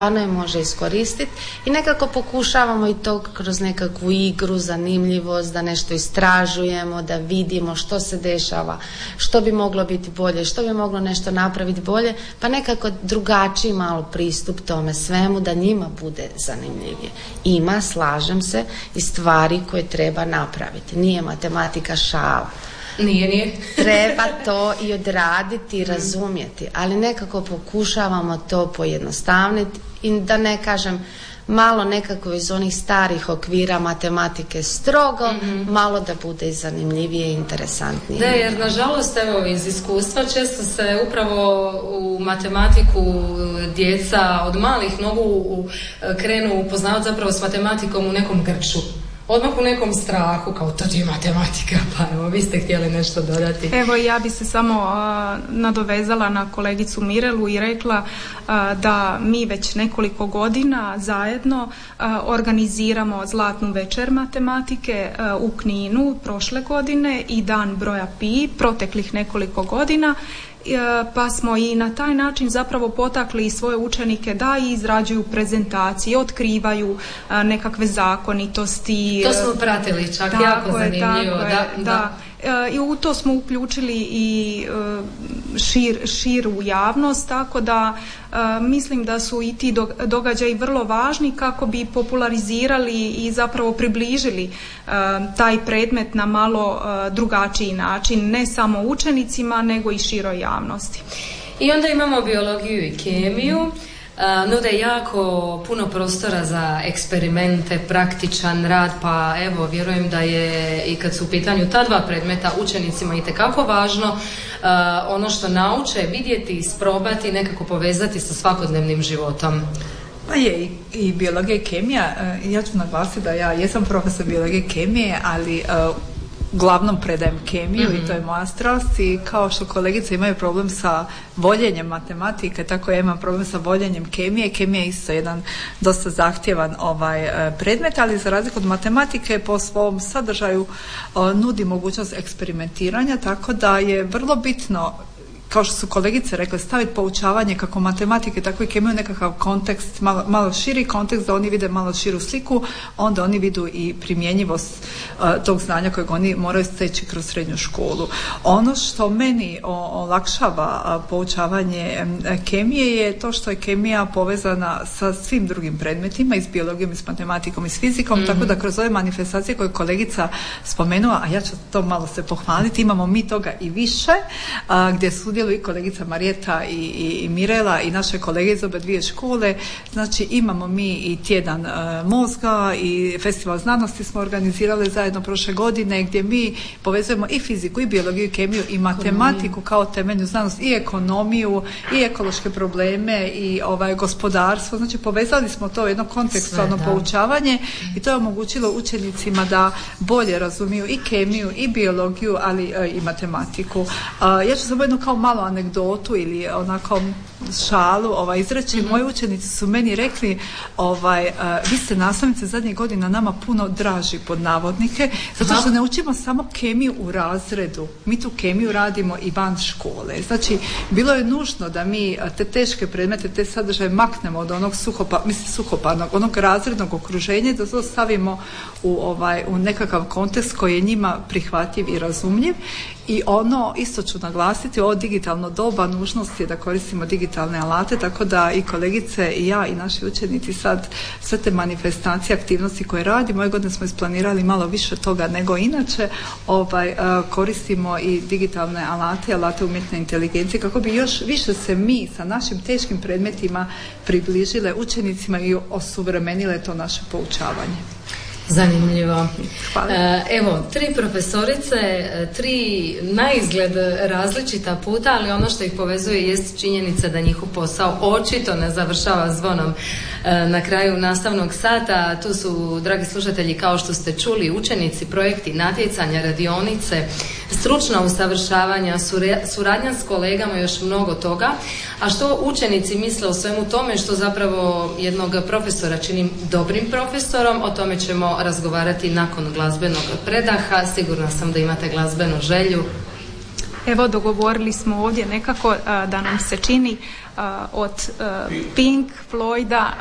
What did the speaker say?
je može iskoristiti i nekako pokušavamo i to kroz nekakvu igru, zanimljivost, da nešto istražujemo, da vidimo što se dešava, što bi moglo biti bolje, što bi moglo nešto napraviti bolje, pa nekako drugačiji malo pristup tome svemu, da njima bude zanimljivije. Ima, slažem se, i stvari koje treba napraviti. Nije matematika šala. Nije. Treba to i odraditi i razumjeti, ali nekako pokušavamo to pojednostavniti i da ne kažem malo nekako iz onih starih okvira matematike strogo, malo da bude i zanimljivije i interesantnije. Da, jer nažalost evo iz iskustva često se upravo u matematiku djeca od malih nogu krenu upoznavati zapravo s matematikom u nekom grču. Odmah u nekom strahu, kao to ti je matematika, pa evo, vi ste htjeli nešto dodati. Evo, ja bi se samo nadovezala na kolegicu Mirelu i rekla da mi već nekoliko godina zajedno organiziramo Zlatnu večer matematike u Kninu prošle godine i Dan broja pi proteklih nekoliko godina. Pa smo i na taj način zapravo potakli svoje učenike da izrađuju prezentacije, otkrivaju nekakve zakonitosti. To smo pratili, čak jako zanimljivo. Da. I u to smo uključili i širu javnost, tako da mislim da su i ti događaji vrlo važni kako bi popularizirali i zapravo približili taj predmet na malo drugačiji način, ne samo učenicima nego i široj javnosti. I onda imamo biologiju i kemiju. Nude jako puno prostora za eksperimente, praktičan rad, pa evo vjerujem da je i kad su u pitanju ta dva predmeta učenicima itekako važno ono što nauče vidjeti, isprobati, nekako povezati sa svakodnevnim životom. Pa je i biologija i kemija. Ja ću naglasiti da ja jesam profesor biologije i kemije, ali uglavnom predajem kemiju i to je moja strast, i kao što kolegice imaju problem sa voljenjem matematike, tako ja imam problem sa voljenjem kemije. Kemija je isto jedan dosta zahtjevan predmet, ali za razliku od matematike po svom sadržaju nudi mogućnost eksperimentiranja, tako da je vrlo bitno, kao što su kolegice rekle, staviti poučavanje kako matematike, tako i kemiju nekakav kontekst, malo širi kontekst, da oni vide malo širu sliku, onda oni vidu i primjenjivost tog znanja kojeg oni moraju steći kroz srednju školu. Ono što meni olakšava poučavanje kemije je to što je kemija povezana sa svim drugim predmetima, i s biologijom, i s matematikom, i s fizikom, tako da kroz ove manifestacije koje je kolegica spomenula, a ja ću to malo se pohvaliti, imamo mi toga i više, gdje sudjeluju i kolegica Marijeta i Mirela i naše kolege iz obe dvije škole. Znači imamo mi i tjedan mozga i festival znanosti smo organizirali zajedno prošle godine, gdje mi povezujemo i fiziku, i biologiju, i kemiju, i matematiku kao temeljnu znanost, i ekonomiju, i ekološke probleme, i gospodarstvo. Znači povezali smo to u jedno kontekstualno poučavanje i to je omogućilo učenicima da bolje razumiju i kemiju, i biologiju, ali i matematiku. Ja ću samo jednu kao malu anegdotu ili onako šalu izreći. Moji učenici su meni rekli, vi ste nastavnice zadnjih godina nama puno draži, pod navodnike, zato što ne učimo samo kemiju u razredu, mi tu kemiju radimo i van škole. Znači bilo je nužno da mi te teške predmete, te sadržaje maknemo od onog suhoparnog, onog razrednog okruženja, da to stavimo u nekakav kontekst koji je njima prihvatljiv i razumljiv. I ono, isto ću naglasiti, ovo digitalno doba, nužnost je da koristimo digitalne alate, tako da i kolegice i ja i naši učenici sad sve te manifestacije, aktivnosti koje radimo, ove godine smo isplanirali malo više toga nego inače, koristimo i digitalne alate umjetne inteligencije, kako bi još više se mi sa našim teškim predmetima približile učenicima i osuvremenile to naše poučavanje. Zanimljivo. Hvala. Evo, 3 profesorice, 3 naizgled različita puta, ali ono što ih povezuje jest činjenica da njihov posao očito ne završava zvonom na kraju nastavnog sata. Tu su, dragi slušatelji, kao što ste čuli, učenici, projekti, natjecanja, radionice, stručna usavršavanja, suradnja s kolegama, još mnogo toga. A što učenici misle o svemu tome, što zapravo jednog profesora čini dobrim profesorom, o tome ćemo razgovarati nakon glazbenog predaha. Sigurna sam da imate glazbenu želju. Evo, dogovorili smo ovdje nekako da nam se čini od Pink Floyda